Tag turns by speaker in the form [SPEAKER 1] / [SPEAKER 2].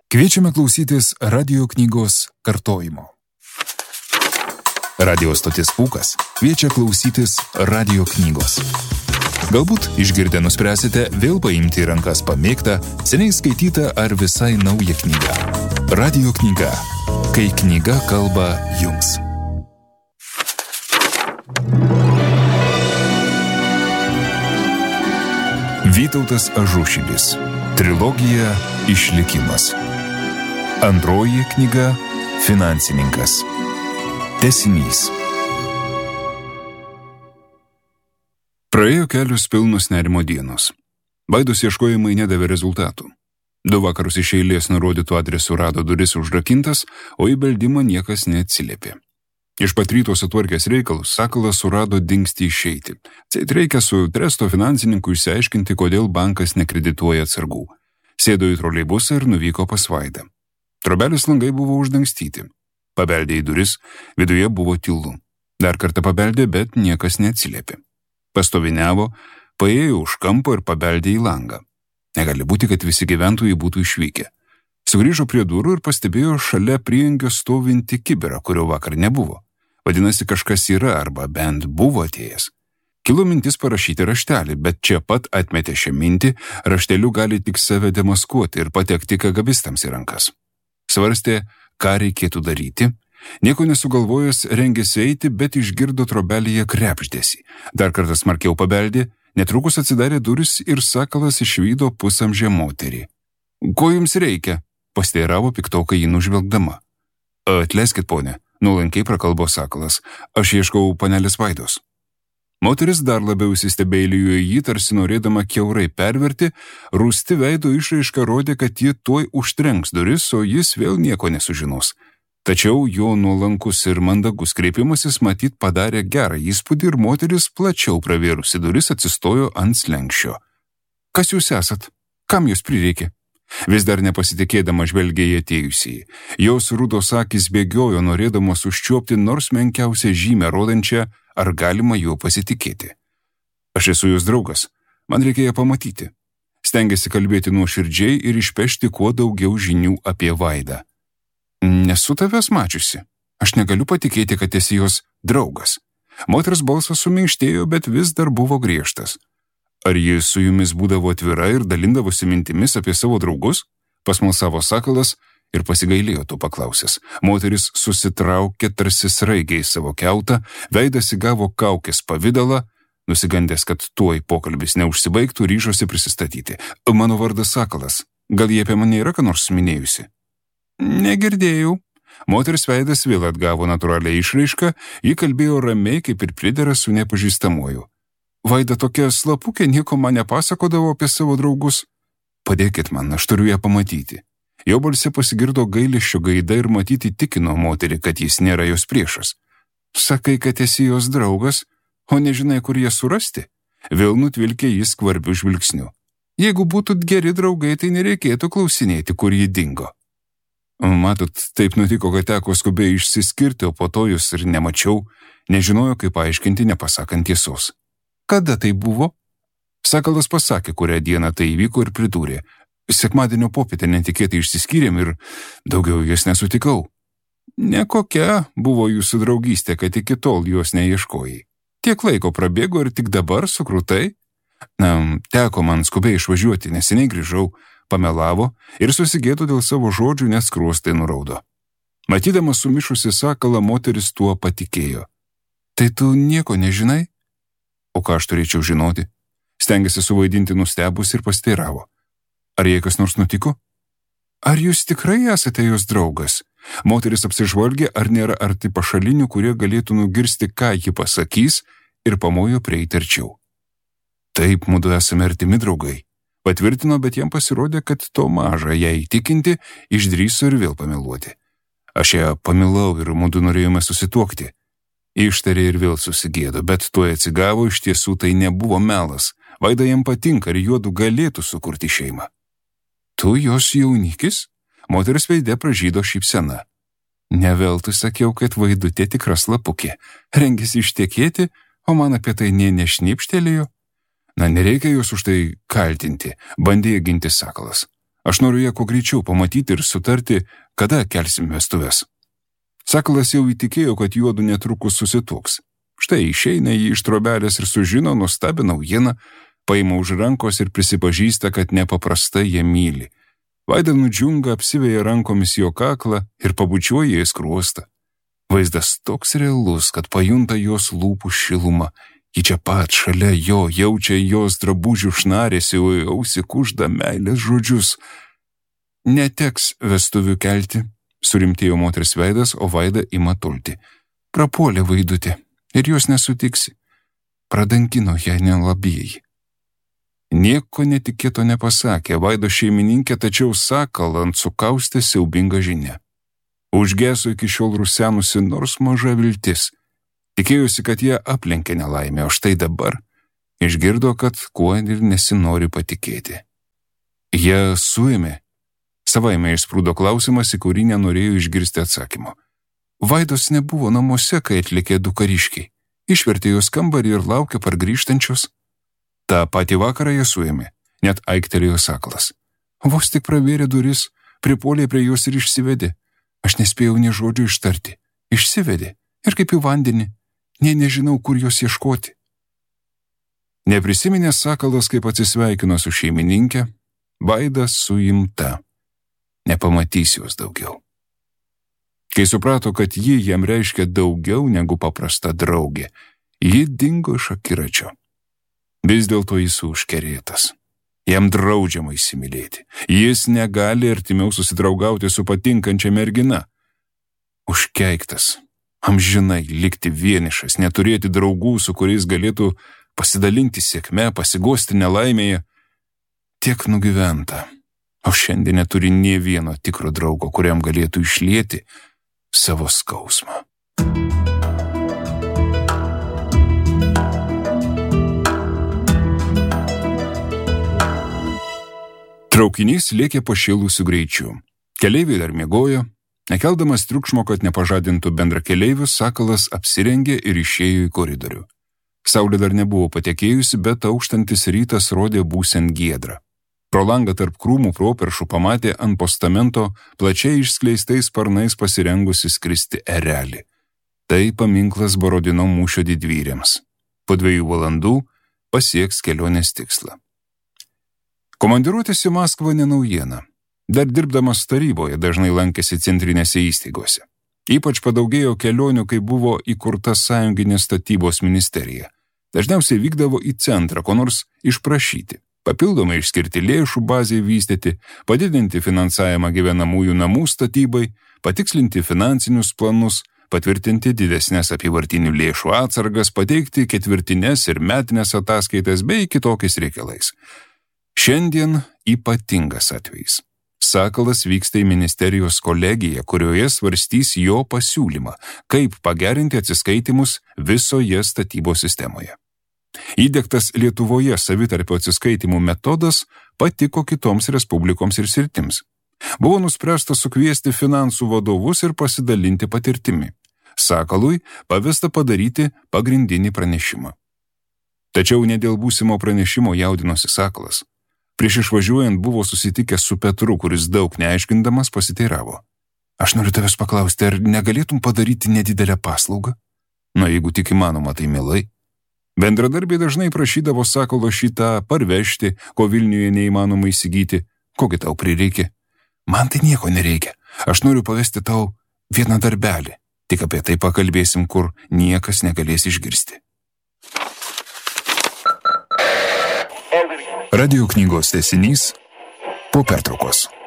[SPEAKER 1] Kviečiame klausytis radio knygos kartojimo. Radio stotis Pūkas kviečia klausytis radio knygos. Galbūt išgirdę nuspręsite vėl paimti į rankas pamėgtą, seniai skaitytą ar visai naują knygą. Radio knyga. Kai knyga kalba jums. Vytautas Ažušilis. Trilogija Išlikimas. Antroji knyga Finansininkas. Tęsinys. Praėjo kelios pilnos nerimo dienos. Vaidos ieškojimai nedavė rezultatų. 2 vakarus iš eilės nurodytų adresų rado duris užrakintas, o į beldimą niekas neatsiliepė. Iš pat ryto sutvarkęs reikalus, Sakalas surado dingstį išeiti. Ceit reikia su Tresto finansininku išsiaiškinti, kodėl bankas nekredituoja atsargų. Sėdo į troleibusą ir nuvyko pas Vaidą. Trobelės langai buvo uždangstyti. Pabeldė į duris, viduje buvo tylu. Dar kartą pabeldė, bet niekas neatsiliepė. Pastoviniavo, paėjo už kampo ir pabeldė į langą. Negali būti, kad visi gyventojai būtų išvykę. Sugrįžo prie durų ir pastebėjo šalia prieangio stovintį kibirą, kurio vakar nebuvo. Vadinasi, kažkas yra arba bent buvo atėjęs. Kilo mintis parašyti raštelį, bet čia pat atmetė šią mintį, rašteliu gali tik save demaskuoti ir patekti kagabistams į rankas. Svarstė, ką reikėtų daryti. Nieko nesugalvojęs rengėsi eiti, bet išgirdo trobelėje krebždesį. Dar kartą smarkiau pabeldė, netrukus atsidarė duris ir Sakalas išvydo pusamžę moterį. Ko jums reikia? Pasteiravo piktokai jį nužvelgdama. Atleiskit, ponė, nuolankiai prakalbo Sakalas. Aš ieškau panelės Vaidos. Moteris dar labiau įsistebėlijo į jį, tarsi norėdama kiaurai perverti, rūsti veido išraiška rodė, kad ji tuoj užtrenks duris, o jis vėl nieko nesužinos. Tačiau jo nuolankus ir mandagus kreipimasis matyt padarė gerą įspūdį ir moteris plačiau pravėrusi duris atsistojo ant slenksčio. Kas jūs esat? Kam jūs prireikė? Vis dar nepasitikėdama žvelgė į atėjusįjį. Jos rudos akys bėgiojo, norėdamos užčiuopti nors menkiausią žymę rodančią, ar galima juo pasitikėti. Aš esu jos draugas, man reikėjo pamatyti. Stengėsi kalbėti nuoširdžiai ir išpešti kuo daugiau žinių apie Vaidą. Nesu tavęs mačiusi. Aš negaliu patikėti, kad esi jos draugas. Moters balsas suminkštėjo, bet vis dar buvo griežtas. Ar ji su jumis būdavo atvira ir dalindavosi mintimis apie savo draugus? Pasmalsavo Sakalas ir pasigailėjo to paklausęs. Moteris susitraukė tarsi sraigiai savo kiautą, veidas įgavo kaukės pavidalą, nusigandęs, kad tuoj pokalbis neužsibaigtų, ryžosi prisistatyti. Mano vardas Sakalas. Gal jie apie mane yra ką nors minėjusi? Negirdėjau. Moters veidas vėl atgavo natūralią išraišką, ji kalbėjo ramiai, kaip ir pridera su nepažįstamuoju. Vaida tokia slapukė, nieko man nepasakodavo apie savo draugus. Padėkit man, aš turiu ją pamatyti. Jo balse pasigirdo gailesčio gaida ir matyti tikino moterį, kad jis nėra jos priešas. Sakai, kad esi jos draugas, o nežinai, kur ją surasti? Vėl nutvilkė jis skvarbiu žvilgsniu. Jeigu būtut geri draugai, tai nereikėtų klausinėti, kur ji dingo. Matot, taip nutiko, kad teko skubiai išsiskirti, o po to jūs ir nemačiau, nežinojo, kaip paaiškinti, nepasakant tiesos. Kada tai buvo? Sakalas pasakė, kurią dieną tai įvyko ir pridūrė. Sekmadienio popietę netikėtai išsiskyrėm ir daugiau jos nesutikau. Nekokia buvo jūsų draugystė, kad iki tol jos neieškojai. Tiek laiko prabėgo ir tik dabar sukrutai? Teko man skubiai išvažiuoti, neseniai grįžau, pamelavo ir susigėdo dėl savo žodžių, nes skruostai nuraudo. Matydama sumišusi Sakalą, moteris tuo patikėjo. Tai tu nieko nežinai? O ką aš turėčiau žinoti? Stengėsi suvaidinti nustebus ir pasteiravo. Ar jai kas nors nutiko? Ar jūs tikrai esate jos draugas? Moteris apsižvalgė, ar nėra arti pašalinių, kurie galėtų nugirsti, ką ji pasakys, ir pamojo prieiti arčiau. Taip, mudu esame artimi draugai. Patvirtino, bet jam pasirodė, kad to maža ją įtikinti, išdrįso ir vėl pameluoti. Aš ją pamilau ir mudu norėjome susituokti. Ištarė ir vėl susigėdo, bet tuo atsigavo, iš tiesų tai nebuvo melas. Vaida jam patinka ir juodu galėtų sukurti šeimą. Tu jos jaunikis? Moteris veide pražydo šypsena. Neveltui sakiau, kad Vaidutė tikra slapukė. Rengėsi ištekėti, o man apie tai nė nešnipštelėjo. Na, nereikia jos už tai kaltinti, bandė ginti Sakalas. Aš noriu ją kuo greičiau pamatyti ir sutarti, kada kelsim vestuves. Sakalas jau įtikėjo, kad juodu netrukus susituoks. Štai išeina jį iš trobelės ir sužino nuostabią naujieną, paima už rankos ir prisipažįsta, kad nepaprastai ją myli. Vaida nudžiunga, apsiveja rankomis jo kaklą ir pabučiuoja į skruostą. Vaizdas toks realus, kad pajunta jos lūpų šilumą. Ji čia pat šalia jo, jaučia jos drabužių šnarėsi, o į ausį kužda meilės žodžius. Neteks vestuvių kelti, surimtėjo moters veidas, o Vaida ima tulti. Prapuolė Vaidutė ir jos nesutiksi. Pradankino ją nelabieji. Nieko netikėto nepasakė Vaido šeimininkė, tačiau Sakalą sukaustė siaubinga žinia. Užgeso iki šiol rusenusi nors maža viltis. Tikėjusi, kad ją aplenkė nelaimė, o štai dabar išgirdo, kad kuo ir nesinori patikėti. Jie suėmė. Savaime išsprūdo klausimas, į kurį nenorėjo išgirsti atsakymo. Vaidos nebuvo namuose, kai atlikė du kariškiai. Išvertė jos kambarį ir laukė pargrįžtančios. Ta patį vakarą jie suėmė, net aiktelėjo Sakalas. Vos tik pravėrė duris, pripuolė prie jos ir išsivedė. Aš nespėjau nė žodžio ištarti. Išsivedė ir kaip į vandenį. Nežinau, kur jos ieškoti. Neprisiminė Sakalas, kaip atsisveikino su šeimininkė, Vaida suimta. Nepamatys jos daugiau. Kai suprato, kad ji jam reiškia daugiau negu paprasta draugė, ji dingo iš akiračio. Vis dėlto jis užkerėtas. Jam draudžiama įsimylėti. Jis negali artimiau susidraugauti su patinkančia mergina. Užkeiktas, amžinai likti vienišas, neturėti draugų, su kuriais galėtų pasidalinti sėkme, pasigosti nelaimėje. Tiek nugyventa, o šiandien neturi nė vieno tikro draugo, kuriam galėtų išlieti savo skausmą. Traukinys lėkė pašėlusiu greičiu. Keleiviai dar miegojo. Nekeldamas triukšmo, kad nepažadintų bendrakeleivius, Sakalas apsirengė ir išėjo į koridorių. Saulė dar nebuvo patekėjusi, bet auštantis rytas rodė būsiant giedrą. Pro langą tarp krūmų properšų pamatė ant postamento plačiai išskleistais sparnais pasirengusi skristi erelį. Tai paminklas Borodino mūšio didvyriams. Po 2 valandų pasieks kelionės tikslą. Komandiruotės į Maskvą ne naujiena. Dar dirbdamas taryboje dažnai lankėsi centrinėse įstaigose. Ypač padaugėjo kelionių, kai buvo įkurta sąjunginė statybos ministerija. Dažniausiai vykdavo į centrą, ko nors išprašyti, papildomai išskirti lėšų bazėje vystyti, padidinti finansavimą gyvenamųjų namų statybai, patikslinti finansinius planus, patvirtinti didesnės apyvartinių lėšų atsargas, pateikti ketvirtines ir metinės ataskaitas bei kitokiais reikalais. Šiandien ypatingas atvejis. Sakalas vyksta į ministerijos kolegiją, kurioje svarstys jo pasiūlymą, kaip pagerinti atsiskaitimus visoje statybos sistemoje. Įdiegtas Lietuvoje savitarpio atsiskaitimų metodas patiko kitoms respublikoms ir sritims. Buvo nuspręsta sukviesti finansų vadovus ir pasidalinti patirtimi. Sakalui pavesta padaryti pagrindinį pranešimą. Tačiau ne dėl būsimo pranešimo jaudinosi Sakalas. Prieš išvažiuojant buvo susitikęs su Petru, kuris daug neaiškindamas pasiteiravo. Aš noriu tavęs paklausti, ar negalėtum padaryti nedidelę paslaugą? Na, jeigu tik įmanoma, tai mielai. Bendradarbiai dažnai prašydavo Sakalo šitą parvežti, ko Vilniuje neįmanoma įsigyti. Kogi tau prireikia? Man tai nieko nereikia. Aš noriu pavesti tau vieną darbelį. Tik apie tai pakalbėsim, kur niekas negalės išgirsti. Radio knygos tęsinys po pertraukos.